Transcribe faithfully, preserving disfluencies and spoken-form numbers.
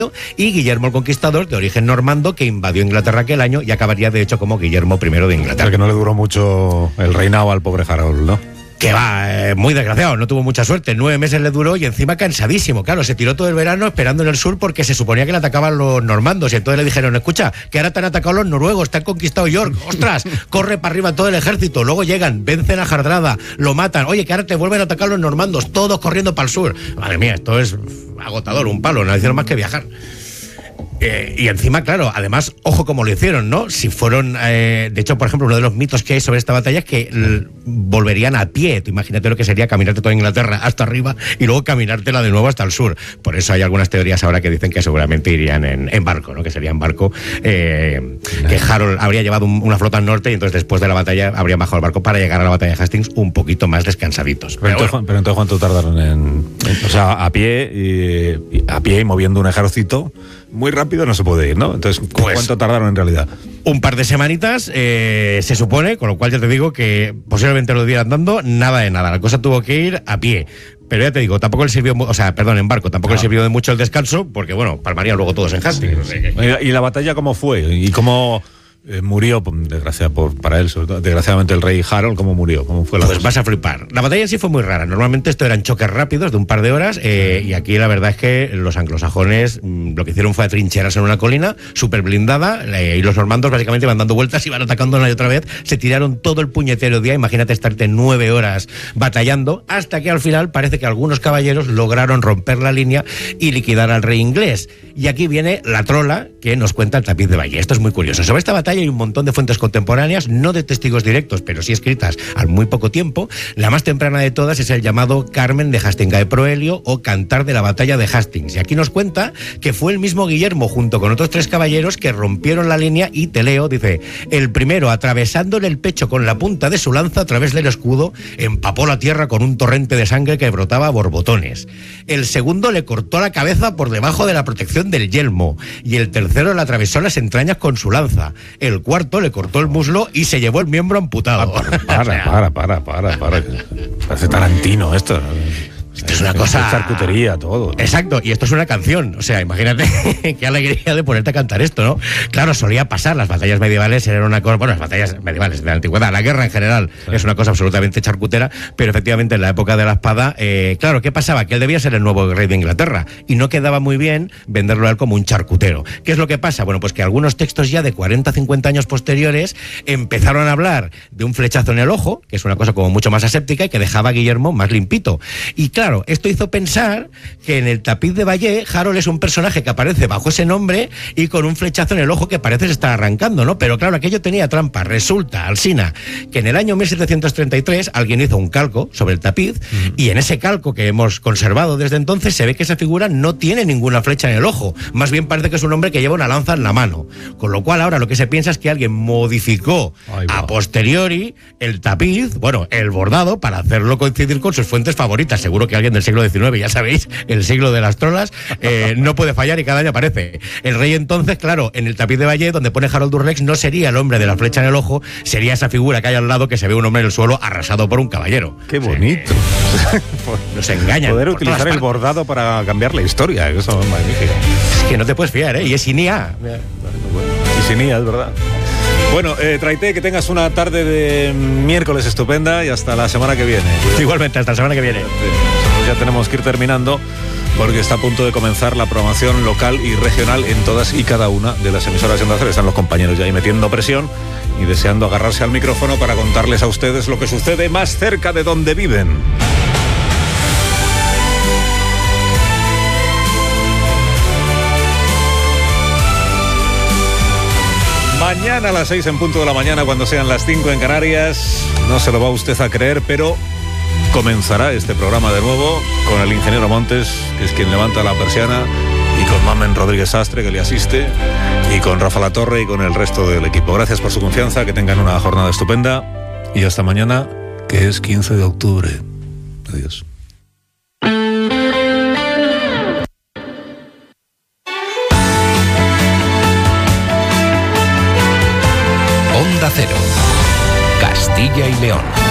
y Guillermo el Conquistador, de origen normando, que invadió Inglaterra aquel año y acabaría de hecho como Guillermo primero de Inglaterra. O sea que no le duró mucho el reinado al pobre Harold, ¿no? Que va, eh, muy desgraciado, no tuvo mucha suerte, nueve meses le duró y encima cansadísimo, claro, se tiró todo el verano esperando en el sur porque se suponía que le atacaban los normandos y entonces le dijeron, escucha, que ahora te han atacado los noruegos, te han conquistado York, ostras, corre para arriba todo el ejército, luego llegan, vencen a Hardrada, lo matan, oye, que ahora te vuelven a atacar los normandos, todos corriendo para el sur. Madre mía, esto es agotador, un palo, no hicieron más que viajar. Eh, y encima, claro, además, ojo cómo lo hicieron, ¿no? Si fueron, eh, de hecho, por ejemplo, uno de los mitos que hay sobre esta batalla es que l- volverían a pie. Tú imagínate lo que sería caminarte toda Inglaterra hasta arriba y luego caminártela de nuevo hasta el sur. Por eso hay algunas teorías ahora que dicen que seguramente irían en, en barco, ¿no? Que sería en barco, eh, que Harold habría llevado un, una flota al norte y entonces después de la batalla habrían bajado el barco para llegar a la batalla de Hastings un poquito más descansaditos. Pero, Pero, entonces, bueno, pero entonces, ¿cuánto tardaron en, en- o sea, a pie y, y a pie y moviendo un ejército? Muy rápido no se puede ir, ¿no? Entonces, Pues- ¿cuánto tardaron en realidad? un par de semanitas, eh, se supone, con lo cual ya te digo que posiblemente lo dieran dando, nada de nada. La cosa tuvo que ir a pie. Pero ya te digo, tampoco le sirvió, mu- o sea, perdón, en barco, tampoco Ah. le sirvió de mucho el descanso, porque bueno, palmarían luego todos en Hastings. No sé qué. ¿Y la batalla cómo fue? ¿Y cómo eh, murió, desgracia por, para él, sobre todo, desgraciadamente el rey Harold, cómo murió? ¿Cómo fue la Pues cosa? vas a flipar. La batalla en sí fue muy rara. Normalmente esto eran choques rápidos de un par de horas eh, y aquí la verdad es que los anglosajones mm, lo que hicieron fue atrincherarse en una colina súper blindada eh, y los normandos básicamente iban dando vueltas, iban atacando una y otra vez, se tiraron todo el puñetero día, imagínate estarte nueve horas batallando, hasta que al final parece que algunos caballeros lograron romper la línea y liquidar al rey inglés. Y aquí viene la trola que nos cuenta el Tapiz de Valle. Esto es muy curioso. Sobre esta batalla hay un montón de fuentes contemporáneas, no de testigos directos, pero sí escritas al muy poco tiempo. La más temprana de todas es el llamado Carmen de Hastinga de Proelio o Cantar de la batalla de Hastings. Y aquí nos cuenta que fue el mismo Guillermo junto con otros tres caballeros que rompieron la línea y te leo, dice, el primero atravesándole el pecho con la punta de su lanza a través del escudo, empapó la tierra con un torrente de sangre que brotaba a borbotones. El segundo le cortó la cabeza por debajo de la protección del yelmo y el tercero le atravesó las entrañas con su lanza. El cuarto le cortó el muslo y se llevó el miembro amputado. Para, para, para, para, para, para. Parece Tarantino esto. Esto es una cosa... Es charcutería, todo. Exacto, y esto es una canción. O sea, imagínate qué alegría de ponerte a cantar esto, ¿no? Claro, solía pasar, las batallas medievales eran una cosa... Bueno, las batallas medievales de la antigüedad, la guerra en general sí. Es una cosa absolutamente charcutera, pero efectivamente en la época de la espada, eh, claro, ¿qué pasaba? Que él debía ser el nuevo rey de Inglaterra y no quedaba muy bien venderlo a él como un charcutero. ¿Qué es lo que pasa? Bueno, pues que algunos textos ya de cuarenta, cincuenta años posteriores empezaron a hablar de un flechazo en el ojo, que es una cosa como mucho más aséptica y que dejaba a Guillermo más limpito. Y claro, esto hizo pensar que en el Tapiz de Valle Harold es un personaje que aparece bajo ese nombre y con un flechazo en el ojo que parece se está arrancando, ¿no? Pero claro, aquello tenía trampa. Resulta, Alsina, que en el año mil setecientos treinta y tres alguien hizo un calco sobre el tapiz uh-huh. y en ese calco que hemos conservado desde entonces se ve que esa figura no tiene ninguna flecha en el ojo. Más bien parece que es un hombre que lleva una lanza en la mano. Con lo cual ahora lo que se piensa es que alguien modificó a posteriori el tapiz, bueno, el bordado, para hacerlo coincidir con sus fuentes favoritas. Seguro que alguien del siglo diecinueve, ya sabéis, el siglo de las trolas, eh, no puede fallar y cada año aparece. El rey entonces, claro, en el Tapiz de Valle, donde pone Harold Durrex, no sería el hombre de la flecha en el ojo, sería esa figura que hay al lado que se ve un hombre en el suelo arrasado por un caballero. ¡Qué bonito! O sea, nos engañan. Poder utilizar el bordado para cambiar la historia, eso es magnífico. Es que no te puedes fiar, ¿eh? Y es sin I A. Y sin I A, es verdad. Bueno, eh, Traité, que tengas una tarde de miércoles estupenda y hasta la semana que viene. Cuidado. Igualmente, hasta la semana que viene. Nosotros ya tenemos que ir terminando porque está a punto de comenzar la programación local y regional en todas y cada una de las emisoras de Onda Cero. Están los compañeros ya ahí metiendo presión y deseando agarrarse al micrófono para contarles a ustedes lo que sucede más cerca de donde viven. Mañana a las seis en punto de la mañana, cuando sean las cinco en Canarias, no se lo va usted a creer, pero comenzará este programa de nuevo con el ingeniero Montes, que es quien levanta la persiana, y con Mamen Rodríguez Sastre, que le asiste, y con Rafa Latorre y con el resto del equipo. Gracias por su confianza, que tengan una jornada estupenda y hasta mañana, que es quince de octubre. Adiós. Onda Cero, Castilla y León.